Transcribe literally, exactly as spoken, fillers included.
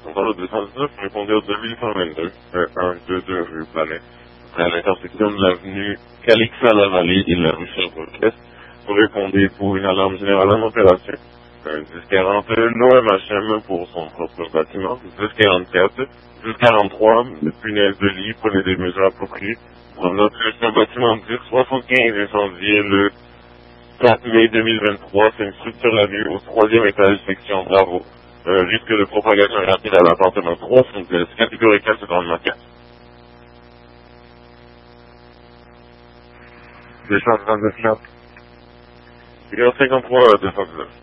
Donc, dans le deux cent dix-neuf, répondait au deux mille cent vingt-deux, euh, un, deux, deux rue Planet, à l'intersection de l'avenue Calixa-la-Vallée et de la rue Sherbrooke-Est, pour répondre pour une alarme générale en opération. Un dix quarante l'O M H M pour son propre bâtiment, dix quarante-quatre, dix quarante-trois, le punaise de lit, prenez des mesures appropriées. Pour notre un bâtiment dix soixante-quinze incendié le quatre mai deux mille vingt-trois, c'est une structure à vue au troisième étage, section Bravo. Euh, risque de propagation rapide à l'appartement trois cent dix, catégorie quatre, seconde quatre. deux cent trente-neuf, zéro cinquante-trois, deux cent dix-neuf.